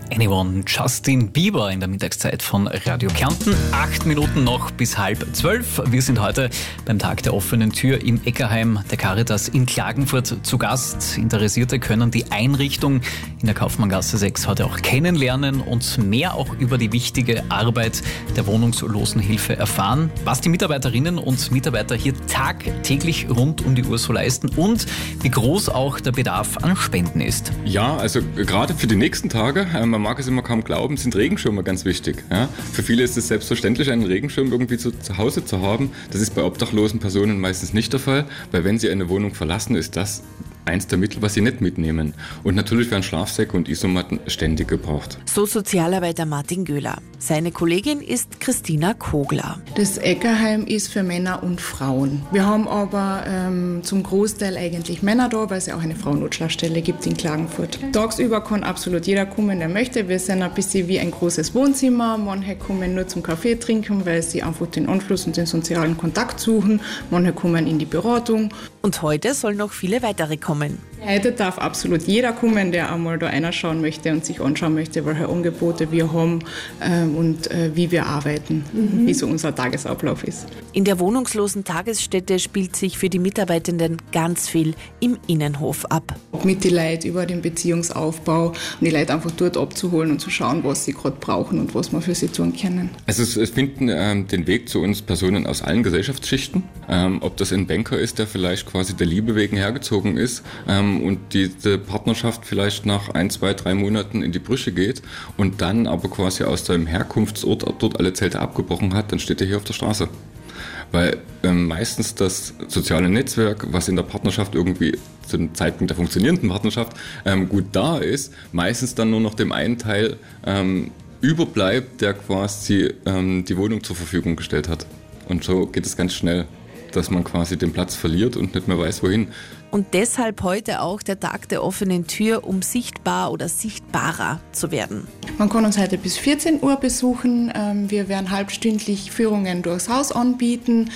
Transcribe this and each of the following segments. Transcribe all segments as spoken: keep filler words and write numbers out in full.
Anyone, Justin Bieber in der Mittagszeit von Radio Kärnten. Acht Minuten noch bis halb zwölf. Wir sind heute beim Tag der offenen Tür im Eckerheim der Caritas in Klagenfurt zu Gast. Interessierte können die Einrichtung in der Kaufmanngasse sechs heute auch kennenlernen und mehr auch über die wichtige Arbeit der Wohnungslosenhilfe erfahren, was die Mitarbeiterinnen und Mitarbeiter hier tagtäglich rund um die Uhr so leisten und wie groß auch der Bedarf an Spenden ist. Ja, also gerade für die nächsten Tage, man mag es immer kaum glauben, sind Regenschirme ganz wichtig. Ja? Für viele ist es selbstverständlich, einen Regenschirm irgendwie zu, zu Hause zu haben. Das ist bei obdachlosen Personen meistens nicht der Fall, weil wenn sie eine Wohnung verlassen, ist das eins der Mittel, was sie nicht mitnehmen. Und natürlich werden Schlafsäcke und Isomatten ständig gebraucht. So Sozialarbeiter Martin Göhler. Seine Kollegin ist Christina Kogler. Das Eckerheim ist für Männer und Frauen. Wir haben aber ähm, zum Großteil eigentlich Männer da, weil es ja auch eine Frauennotschlafstelle gibt in Klagenfurt. Tagsüber kann absolut jeder kommen, der möchte. Wir sind ein bisschen wie ein großes Wohnzimmer. Manche kommen nur zum Kaffee trinken, weil sie einfach den Anschluss und den sozialen Kontakt suchen. Manche kommen in die Beratung. Und heute sollen noch viele weitere kommen. Heute darf absolut jeder kommen, der einmal da reinschauen möchte und sich anschauen möchte, welche Angebote wir haben ähm, und äh, wie wir arbeiten, mhm. wie so unser Tagesablauf ist. In der wohnungslosen Tagesstätte spielt sich für die Mitarbeitenden ganz viel im Innenhof ab. Mit den Leuten über den Beziehungsaufbau und die Leute einfach dort abzuholen und zu schauen, was sie gerade brauchen und was wir für sie tun können. Also es, es finden ähm, den Weg zu uns Personen aus allen Gesellschaftsschichten. Ähm, ob das ein Banker ist, der vielleicht quasi der Liebe wegen hergezogen ist ähm, und diese Partnerschaft vielleicht nach ein, zwei, drei Monaten in die Brüche geht und dann aber quasi aus seinem Herkunftsort dort alle Zelte abgebrochen hat, dann steht er hier auf der Straße. Weil ähm, meistens das soziale Netzwerk, was in der Partnerschaft irgendwie zu dem Zeitpunkt der funktionierenden Partnerschaft ähm, gut da ist, meistens dann nur noch dem einen Teil ähm, überbleibt, der quasi ähm, die Wohnung zur Verfügung gestellt hat. Und so geht es ganz schnell, dass man quasi den Platz verliert und nicht mehr weiß, wohin. Und deshalb heute auch der Tag der offenen Tür, um sichtbar oder sichtbarer zu werden. Man kann uns heute bis vierzehn Uhr besuchen. Wir werden halbstündlich Führungen durchs Haus anbieten.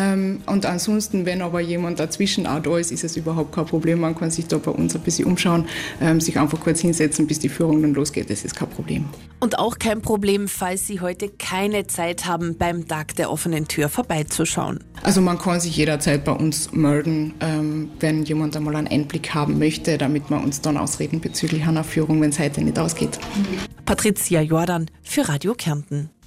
Und ansonsten, wenn aber jemand dazwischen auch da ist, ist es überhaupt kein Problem. Man kann sich da bei uns ein bisschen umschauen, sich einfach kurz hinsetzen, bis die Führung dann losgeht. Das ist kein Problem. Und auch kein Problem, falls Sie heute keine Zeit haben, beim Tag der offenen Tür vorbeizuschauen. Also man kann sich jederzeit bei uns melden, wenn jemand einmal einen Einblick haben möchte, damit wir uns dann ausreden bezüglich einer Führung, wenn es heute nicht ausgeht. Patricia Jordan für Radio Kärnten.